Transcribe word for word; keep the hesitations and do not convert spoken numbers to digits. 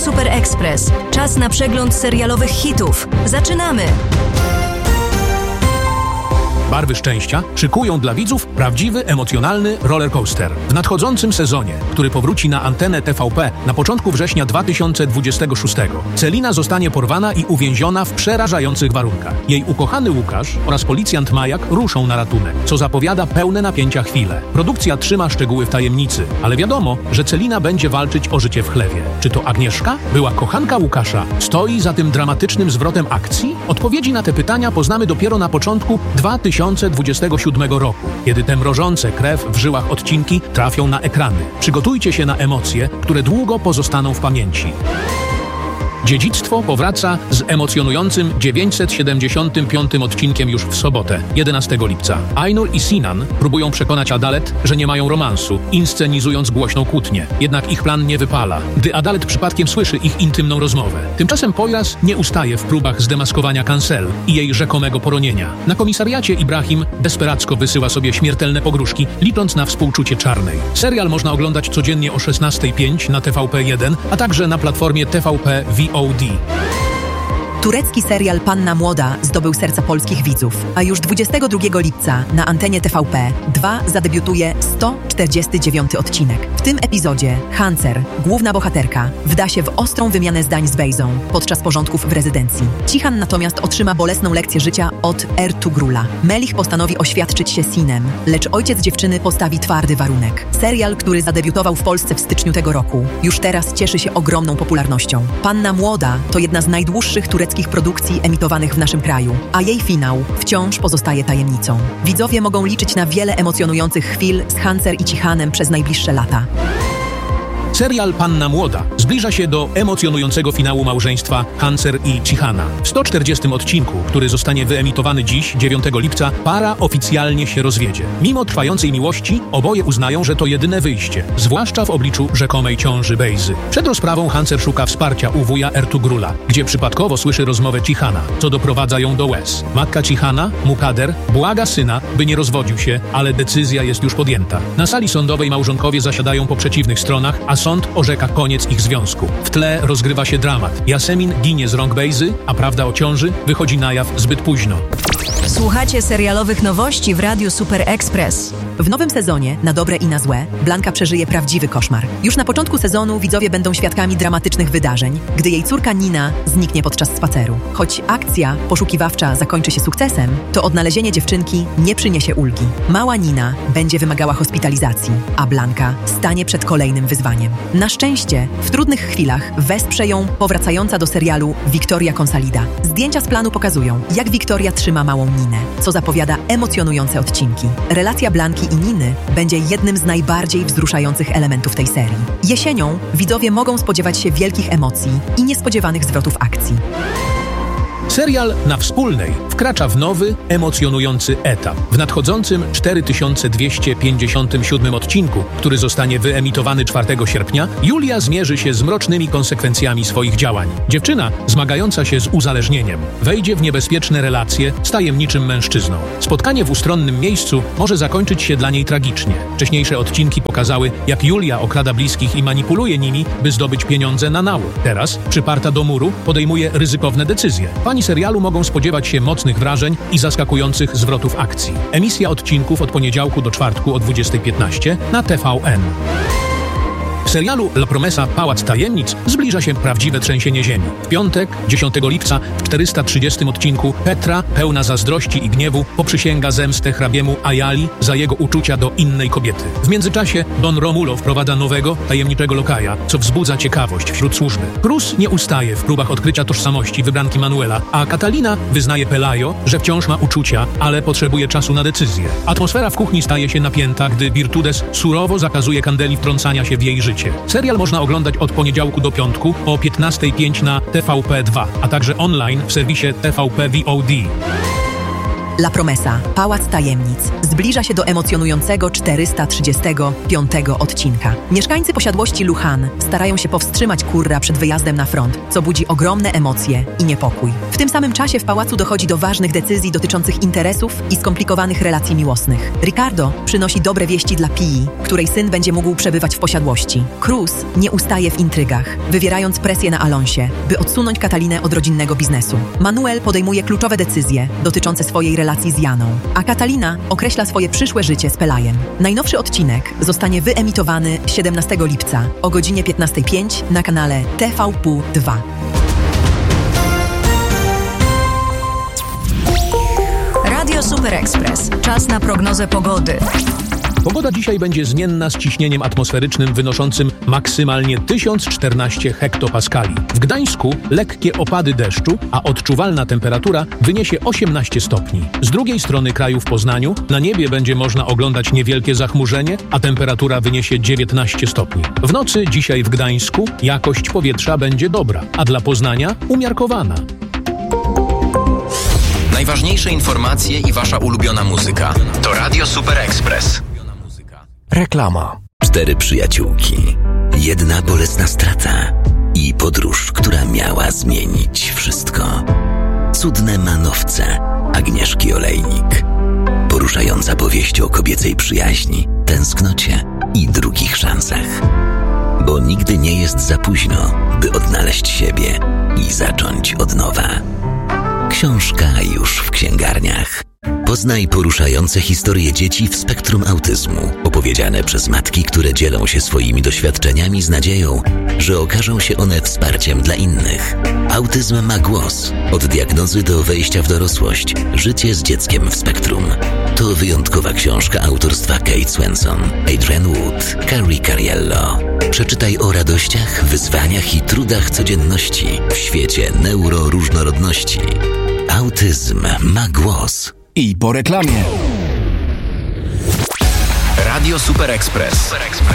Super Express. Czas na przegląd serialowych hitów. Zaczynamy! Barwy szczęścia szykują dla widzów prawdziwy, emocjonalny rollercoaster. W nadchodzącym sezonie, który powróci na antenę T V P na początku września dwa tysiące dwudziestego szóstego, Celina zostanie porwana i uwięziona w przerażających warunkach. Jej ukochany Łukasz oraz policjant Majak ruszą na ratunek, co zapowiada pełne napięcia chwile. Produkcja trzyma szczegóły w tajemnicy, ale wiadomo, że Celina będzie walczyć o życie w chlewie. Czy to Agnieszka, była kochanka Łukasza, stoi za tym dramatycznym zwrotem akcji? Odpowiedzi na te pytania poznamy dopiero na początku dwa tysiące dwudziestego siódmego roku, kiedy te mrożące krew w żyłach odcinki trafią na ekrany. Przygotujcie się na emocje, które długo pozostaną w pamięci. Dziedzictwo powraca z emocjonującym dziewięćset siedemdziesiątym piątym odcinkiem już w sobotę, jedenastego lipca. Ainur i Sinan próbują przekonać Adalet, że nie mają romansu, inscenizując głośną kłótnię. Jednak ich plan nie wypala, gdy Adalet przypadkiem słyszy ich intymną rozmowę. Tymczasem Poyraz nie ustaje w próbach zdemaskowania Cancel i jej rzekomego poronienia. Na komisariacie Ibrahim desperacko wysyła sobie śmiertelne pogróżki, licząc na współczucie Czarnej. Serial można oglądać codziennie o szesnastej pięć na T V P jeden, a także na platformie T V P V O D. Turecki serial Panna Młoda zdobył serca polskich widzów, a już dwudziestego drugiego lipca na antenie T V P dwa zadebiutuje sto czterdziesty dziewiąty odcinek. W tym epizodzie Hancer, główna bohaterka, wda się w ostrą wymianę zdań z Bejzą podczas porządków w rezydencji. Cihan natomiast otrzyma bolesną lekcję życia od Ertugrula. Melich postanowi oświadczyć się Sinem, lecz ojciec dziewczyny postawi twardy warunek. Serial, który zadebiutował w Polsce w styczniu tego roku, już teraz cieszy się ogromną popularnością. Panna Młoda to jedna z najdłuższych tureckich produkcji emitowanych w naszym kraju, a jej finał wciąż pozostaje tajemnicą. Widzowie mogą liczyć na wiele emocjonujących chwil z Hancer i Cihanem przez najbliższe lata. Serial Panna Młoda zbliża się do emocjonującego finału małżeństwa Hancer i Cihana. W sto czterdziestym odcinku, który zostanie wyemitowany dziś, dziewiątego lipca, para oficjalnie się rozwiedzie. Mimo trwającej miłości, oboje uznają, że to jedyne wyjście, zwłaszcza w obliczu rzekomej ciąży Bejzy. Przed rozprawą Hancer szuka wsparcia u wuja Ertugrula, gdzie przypadkowo słyszy rozmowę Cihana, co doprowadza ją do łez. Matka Cihana, Mukader, błaga syna, by nie rozwodził się, ale decyzja jest już podjęta. Na sali sądowej małżonkowie zasiadają po przeciwnych stronach, a sąd orzeka koniec ich związku. W tle rozgrywa się dramat. Jasemin ginie z rąk Bejzy, a prawda o ciąży wychodzi na jaw zbyt późno. Słuchacie serialowych nowości w Radiu Super Express. W nowym sezonie, na dobre i na złe, Blanka przeżyje prawdziwy koszmar. Już na początku sezonu widzowie będą świadkami dramatycznych wydarzeń, gdy jej córka Nina zniknie podczas spaceru. Choć akcja poszukiwawcza zakończy się sukcesem, to odnalezienie dziewczynki nie przyniesie ulgi. Mała Nina będzie wymagała hospitalizacji, a Blanka stanie przed kolejnym wyzwaniem. Na szczęście, w trudnych chwilach wesprze ją powracająca do serialu Victoria Consalida. Zdjęcia z planu pokazują, jak Victoria trzyma małą Ninę, co zapowiada emocjonujące odcinki. Relacja Blanki i Niny będzie jednym z najbardziej wzruszających elementów tej serii. Jesienią widzowie mogą spodziewać się wielkich emocji i niespodziewanych zwrotów akcji. Serial Na Wspólnej wkracza w nowy, emocjonujący etap. W nadchodzącym cztery tysiące dwieście pięćdziesiątym siódmym odcinku, który zostanie wyemitowany czwartego sierpnia, Julia zmierzy się z mrocznymi konsekwencjami swoich działań. Dziewczyna, zmagająca się z uzależnieniem, wejdzie w niebezpieczne relacje z tajemniczym mężczyzną. Spotkanie w ustronnym miejscu może zakończyć się dla niej tragicznie. Wcześniejsze odcinki pokazały, jak Julia okrada bliskich i manipuluje nimi, by zdobyć pieniądze na nałóg. Teraz, przyparta do muru, podejmuje ryzykowne decyzje. Pani serialu mogą spodziewać się mocnych wrażeń i zaskakujących zwrotów akcji. Emisja odcinków od poniedziałku do czwartku o dwudziestej piętnaście na T V N. W serialu La Promesa Pałac Tajemnic zbliża się prawdziwe trzęsienie ziemi. W piątek, dziesiątego lipca, w czterysta trzydziestym odcinku Petra, pełna zazdrości i gniewu, poprzysięga zemstę hrabiemu Ajali za jego uczucia do innej kobiety. W międzyczasie Don Romulo wprowadza nowego, tajemniczego lokaja, co wzbudza ciekawość wśród służby. Cruz nie ustaje w próbach odkrycia tożsamości wybranki Manuela, a Catalina wyznaje Pelayo, że wciąż ma uczucia, ale potrzebuje czasu na decyzję. Atmosfera w kuchni staje się napięta, gdy Virtudes surowo zakazuje Candeli wtrącania się w jej życie. Serial można oglądać od poniedziałku do piątku o piętnastej pięć na T V P dwa, a także online w serwisie T V P V O D. La Promesa, Pałac Tajemnic, zbliża się do emocjonującego czterysta trzydziestego piątego odcinka. Mieszkańcy posiadłości Luhan starają się powstrzymać Kurra przed wyjazdem na front, co budzi ogromne emocje i niepokój. W tym samym czasie w pałacu dochodzi do ważnych decyzji dotyczących interesów i skomplikowanych relacji miłosnych. Ricardo przynosi dobre wieści dla Pii, której syn będzie mógł przebywać w posiadłości. Cruz nie ustaje w intrygach, wywierając presję na Alonsie, by odsunąć Katalinę od rodzinnego biznesu. Manuel podejmuje kluczowe decyzje dotyczące swojej relacji z Janą, a Katalina określa swoje przyszłe życie z Pelajem. Najnowszy odcinek zostanie wyemitowany siedemnastego lipca o godzinie piętnasta pięć na kanale T V P dwa. Radio Super Express. Czas na prognozę pogody. Pogoda dzisiaj będzie zmienna z ciśnieniem atmosferycznym wynoszącym maksymalnie tysiąc czternaście hektopaskali. W Gdańsku lekkie opady deszczu, a odczuwalna temperatura wyniesie osiemnaście stopni. Z drugiej strony kraju w Poznaniu na niebie będzie można oglądać niewielkie zachmurzenie, a temperatura wyniesie dziewiętnaście stopni. W nocy dzisiaj w Gdańsku jakość powietrza będzie dobra, a dla Poznania umiarkowana. Najważniejsze informacje i wasza ulubiona muzyka to Radio Super Express. Reklama. Cztery przyjaciółki, jedna bolesna strata i podróż, która miała zmienić wszystko. Cudne manowce Agnieszki Olejnik. Poruszająca powieść o kobiecej przyjaźni, tęsknocie i drugich szansach. Bo nigdy nie jest za późno, by odnaleźć siebie i zacząć od nowa. Książka już w księgarniach. Poznaj poruszające historie dzieci w spektrum autyzmu, opowiedziane przez matki, które dzielą się swoimi doświadczeniami z nadzieją, że okażą się one wsparciem dla innych. Autyzm ma głos. Od diagnozy do wejścia w dorosłość. Życie z dzieckiem w spektrum. To wyjątkowa książka autorstwa Kate Swenson, Adrian Wood, Carrie Cariello. Przeczytaj o radościach, wyzwaniach i trudach codzienności w świecie neuroróżnorodności. Autyzm ma głos. I po reklamie. Radio Super Express.